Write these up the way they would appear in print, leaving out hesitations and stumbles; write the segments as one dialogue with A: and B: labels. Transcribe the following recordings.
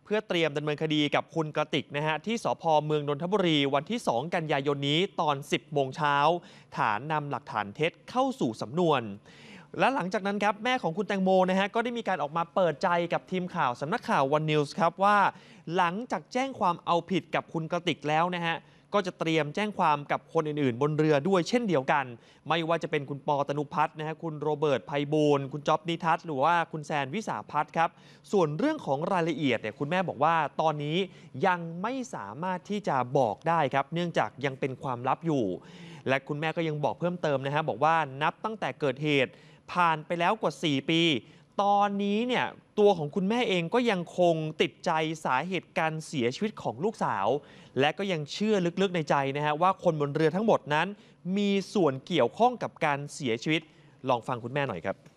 A: เพื่อเตรียมดำเนินคดีกับคุณกติกนะฮะที่สภ.เมืองนนทบุรีวันที่ 2 กันยายนนี้ตอน 10 โมงเช้าฐานนำหลักฐานเท็จเข้าสู่สำนวนและหลังจากนั้นครับแม่ของคุณแตงโมนะฮะก็ได้มีการออกมาเปิดใจกับทีมข่าวสำนักข่าววันนิวส์ครับว่าหลังจากแจ้งความเอาผิดกับคุณกติกแล้วนะฮะก็จะเตรียมแจ้งความกับคนอื่นๆบนเรือด้วยเช่นเดียวกันไม่ว่าจะเป็นคุณปอตนุพัฒน์นะฮะคุณโรเบิร์ตไพบูลย์คุณจ๊อบนิทัศน์หรือว่าคุณแซนวิสาพัฒน์ครับส่วนเรื่องของรายละเอียดเนี่ยคุณแม่บอกว่าตอนนี้ยังไม่สามารถที่จะบอกได้ครับเนื่องจากยังเป็นความลับอยู่และคุณแม่ก็ยังบอกเพิ่มเติมนะฮะบอกว่านับตั้งแต่เกิดเหตุผ่านไปแล้วกว่า 4 ปี ตอนนี้เนี่ยตัวของคุณแม่เองก็ยังคงติดใจสาเหตุการเสียชีวิตของลูกสาวและก็ยังเชื่อลึกๆในใจนะฮะว่าคนบนเรือทั้งหมดนั้นมีส่วนเกี่ยวข้องกับการเสียชีวิตลองฟังคุณแม่หน่อยครับ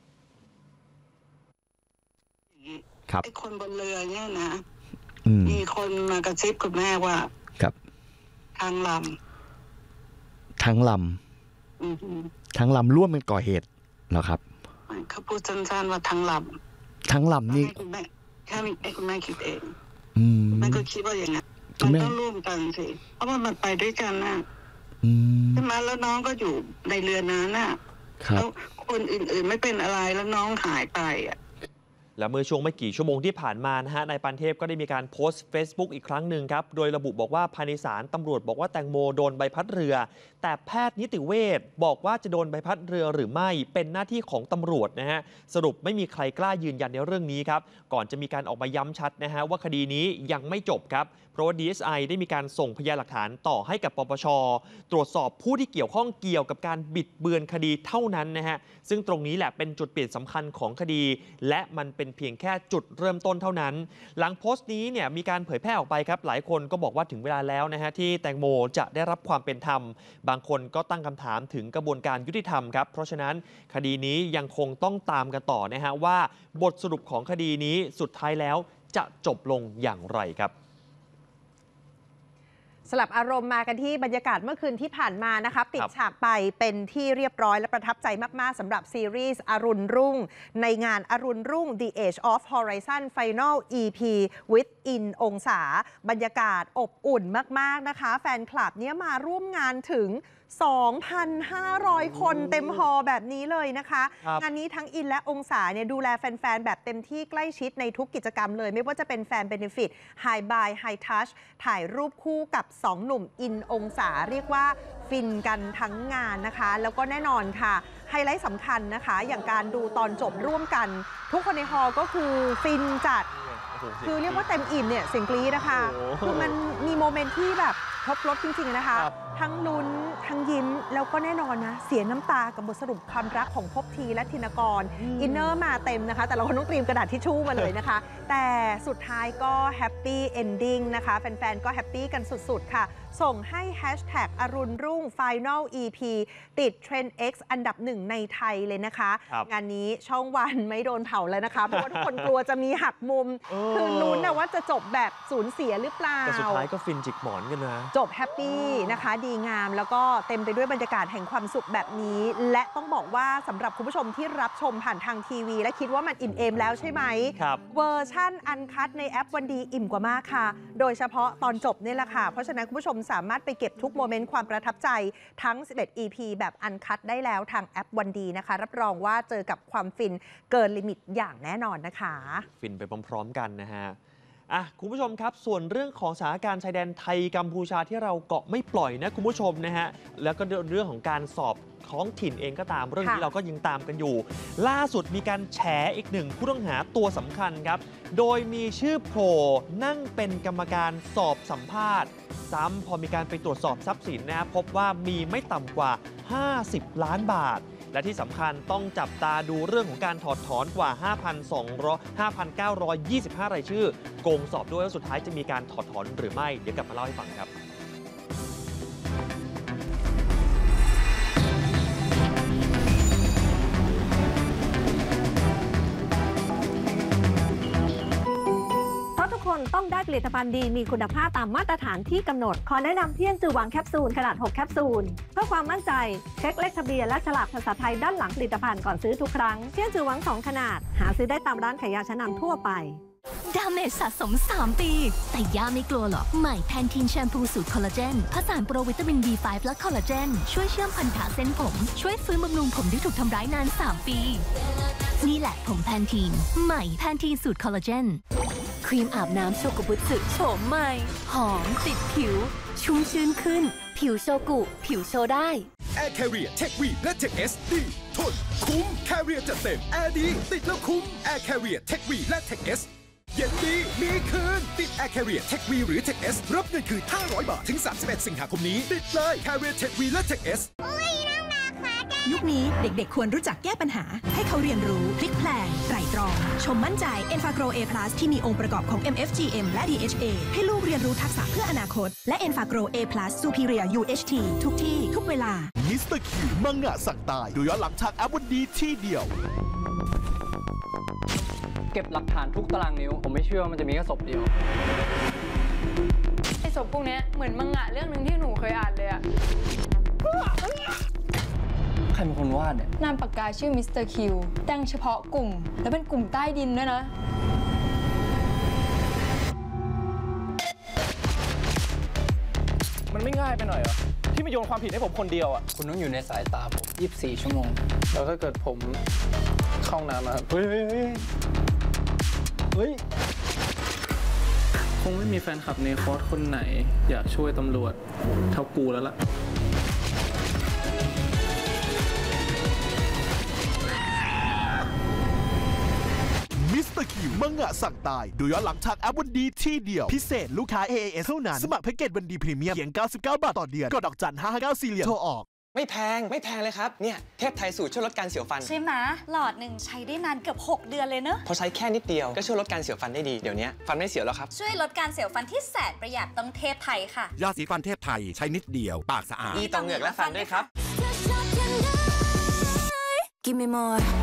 B: ไอ้คนบนเรือเนี่ยนะมีคนมากระซิบคุณแม่ว่า
C: ครับ
B: ทั้งล
C: ำร่วมกันก่อเหตุเหรอครับ
B: เขาพูดสั้นๆว่าทั้งล
C: ำนี่
B: คุณแม่แค่ให้คุณแม่คิดเองแม่ก็คิดว่าอย่างนั้นมันต้องร่วมกันสิเพราะว่ามันไปด้วยกันนะใช่ไหมแล้วน้องก็อยู่ในเรือนั้นน่ะแล้วคนอื่นๆไม่เป็นอะไรแล้วน้องหายไปอ่ะ
A: และเมื่อช่วงไม่กี่ชั่วโมงที่ผ่านมานะฮะนายปานเทพก็ได้มีการโพสต์ Facebook อีกครั้งหนึ่งครับโดยระบุบอกว่าภายในศาลตำรวจบอกว่าแตงโมโดนใบพัดเรือแต่แพทย์นิติเวชบอกว่าจะโดนใบพัดเรือหรือไม่เป็นหน้าที่ของตำรวจนะฮะสรุปไม่มีใครกล้ายืนยันในเรื่องนี้ครับก่อนจะมีการออกมาย้ำชัดนะฮะว่าคดีนี้ยังไม่จบครับเพราะว่า DSI ได้มีการส่งพยานหลักฐานต่อให้กับปปช.ตรวจสอบผู้ที่เกี่ยวข้องเกี่ยวกับการบิดเบือนคดีเท่านั้นนะฮะซึ่งตรงนี้แหละเป็นจุดเปลี่ยนสำคัญของคดีและมันเป็นเพียงแค่จุดเริ่มต้นเท่านั้นหลังโพสต์นี้เนี่ยมีการเผยแพร่ออกไปครับหลายคนก็บอกว่าถึงเวลาแล้วนะฮะที่แตงโมจะได้รับความเป็นธรรมบางคนก็ตั้งคำถามถึงกระบวนการยุติธรรมครับเพราะฉะนั้นคดีนี้ยังคงต้องตามกันต่อนะฮะว่าบทสรุปของคดีนี้สุดท้ายแล้วจะจบลงอย่างไรครับ
D: สลับอารมณ์มากันที่บรรยากาศเมื่อคืนที่ผ่านมานะคะปิดฉากไปเป็นที่เรียบร้อยและประทับใจมากๆสำหรับซีรีส์อรุณรุ่งในงานอรุณรุ่ง The Age of Horizon Final EP with In องศาบรรยากาศอบอุ่นมากๆนะคะแฟนคลับเนี้ยมาร่วมงานถึง 2,500 คนเต็มฮอลล์แบบนี้เลยนะคะงานนี้ทั้งอินและองศาเนี่ยดูแลแฟนๆแบบเต็มที่ใกล้ชิดในทุกกิจกรรมเลยไม่ว่าจะเป็นแฟนเบเนฟิต High by High Touch ถ่ายรูปคู่กับ2หนุ่มอินองศาเรียกว่าฟินกันทั้งงานนะคะแล้วก็แน่นอนค่ะไฮไลท์สำคัญนะคะอย่างการดูตอนจบร่วมกันทุกคนในฮอลล์ก็คือฟินจัดคือเรียกว่าเต็มอิ่มเนี่ยเสียงกรี๊ดนะคะคือมันมีโมเมนต์ที่แบบครบรสจริงๆนะคะทั้งลุ้นทั้งยิ้มแล้วก็แน่นอนนะเสียน้ำตากับบทสรุปความรักของภพทีและธินกรอินเนอร์มาเต็มนะคะแต่เราคนต้องเตรียมกระดาษทิชชู่มาเลยนะคะแต่สุดท้ายก็แฮปปี้เอนดิ้งนะคะแฟนๆก็แฮปปี้กันสุดๆค่ะส่งให้แฮชแท็กอรุณรุ่ง Final EP ติดเทรนด์ X อันดับ1ในไทยเลยนะคะงานนี้ช่องวันไม่โดนเผาแล้วนะคะเพราะว่าทุกคนกลัวจะมีหักมุมคือลุ้นนะว่าจะจบแบบสูญเสียหรือเปล่า
A: แต่สุดท้ายก็ฟินจิกหมอนกันนะ
D: จบแฮปปี้นะคะดีงามแล้วก็เต็มไปด้วยบรรยากาศแห่งความสุขแบบนี้และต้องบอกว่าสำหรับคุณผู้ชมที่รับชมผ่านทางทีวีและคิดว่ามันอิ่มเอมแล้วใช่ไหมเวอร์ชั่นอันคัทในแอปวันดีอิ่มกว่ามากค่ะโดยเฉพาะตอนจบนี่แหละค่ะเพราะฉะนั้นคุณผู้ชมสามารถไปเก็บทุกโมเมนต์ความประทับใจทั้ง11 EP แบบอันคัทได้แล้วทางแอปวันดีนะคะรับรองว่าเจอกับความฟินเกินลิมิตอย่างแน่นอนนะคะ
A: ฟินไปพร้อมๆกันนะฮะคุณผู้ชมครับส่วนเรื่องของสถานการณ์ชายแดนไทยกัมพูชาที่เราเกาะไม่ปล่อยนะคุณผู้ชมนะฮะแล้วก็เรื่องของการสอบท้องถิ่นเองก็ตามเรื่องนี้เราก็ยังตามกันอยู่ล่าสุดมีการแฉอีกหนึ่งผู้ต้องหาตัวสำคัญครับโดยมีชื่อโผล่นั่งเป็นกรรมการสอบสัมภาษณ์ซ้ำพอมีการไปตรวจสอบทรัพย์สินนะพบว่ามีไม่ต่ำกว่า50 ล้านบาทและที่สำคัญต้องจับตาดูเรื่องของการถอดถอนกว่า 5,925 รายชื่อโกงสอบด้วยแล้วสุดท้ายจะมีการถอดถอนหรือไม่เดี๋ยวกลับมาเล่าให้ฟังครับ
E: ต้องได้ผลิตภัณฑ์ดีมีคุณภาพตามมาตรฐานที่กำหนดขอแนะนำเพี้ยนจือหวังแคปซูลขนาด6แคปซูลเพื่อความมั่นใจเช็คเลขทะเบียนและฉลากภาษาไทยด้านหลังผลิตภัณฑ์ก่อนซื้อทุกครั้งเพี้ยนจือหวัง2ขนาดหาซื้อได้ตามร้านขายยาชั้นนำทั่วไป
F: ดาเมจสะสม 3 ปี แต่ย่าไม่กลัวหรอกใหม่แพนทีนแชมพูสูตรคอลลาเจนผสานโปรวิตามิน B5 และคอลลาเจนช่วยเชื่อมพันธะเส้นผมช่วยฟื้นบำรุงผมที่ถูกทำร้ายนาน 3 ปี นี่แหละผมแพนทีนใหม่แพนทีนสูตรคอลลาเจนครีมอาบน้ำโชกุบุสึโฉมใหม่หอมติดผิวชุ่มชื้นขึ้นผิวโชกุผิวโชได้
G: Air Carrier Tech V และ Tech S ดีทนคุ้ม Carrier จัดเต็ม Air ดีติดแล้วคุ้ม Air Carrier Tech V และ Tech S เย็นดีมีคืนติด Air Carrier Tech V หรือ Tech S รับเงินคืน500 บาทถึง31 สิงหาคมนี้ติดเลย Carrier Tech V และ Tech S
H: ยุคนี้เด็กๆควรรู้จักแก้ปัญหาให้เขาเรียนรู้พลิกแพลงไตร่ตรองชมมั่นใจ Enfagro A+ ที่มีองค์ประกอบของ MFGM และ DHA ให้ลูกเรียนรู้ทักษะเพื่ออนาคตและ Enfagro A+ Superior UHT ทุกที่ทุกเวลา
I: มิสเตอร์คิวมังงะสั่งตายดูย้อนหลังทางแอปวันดีที่เดียว
J: เก็บหลักฐานทุกตารางนิ้วผมไม่เชื่อว่ามันจะมีแค่ศพเดียว
K: ไอ้ศพพวกนี้เหมือนมังงะเรื่องนึงที่หนูเคยอ่านเลยอะ
J: ใครเป็นคนวาดเนี่ย
K: นามปากกาชื่อมิสเตอร์คิวตั้งเฉพาะกลุ่มและเป็นกลุ่มใต้ดินด้วยนะ
J: มันไม่ง่ายไปหน่อยเหรอที่มาโยนความผิดให้ผมคนเดียวอ่ะคุณต้องอยู่ในสายตาผม24 ชั่วโมงแล้วถ้าเกิดผมเข้าห้องน้ำครับเฮ้ยคงไม่มีแฟนคลับในคอร์สคนไหนอยากช่วยตำรวจเท่ากูแล้วล่ะ
I: มิสเตอร์คิวมังงะสั่งตายดูย้อนหลังทางแอปวันดีที่เดียวพิเศษลูกค้า AAS เท่านั้นสมัครแพ็กเกจวันดีพรีเมียมเพียง99 บาทต่อเดือนกดดอกจัน559 4 เหรียญโทรออก
L: ไม่แพงเลยครับเนี่ยเทพไทยสูตรช่วยลดการเสียวฟัน
M: ใช่ไหมหลอดหนึ่งใช้ได้นานเกือบ6 เดือนเลยเนอะ
L: พอใช้แค่นิดเดียวก็ช่วยลดการเสียวฟันได้ดีเดี๋ยวนี้ฟันไม่เสียวแล้วครับ
M: ช่วยลดการเสียวฟันที่แสนประหยัดต้องเทพไทยค่ะ
N: ยาสีฟันเทพไทยใช้นิดเดียวปากสะอาด
L: ดีต่อเหงือกและฟันด้วยครับ
F: Give me more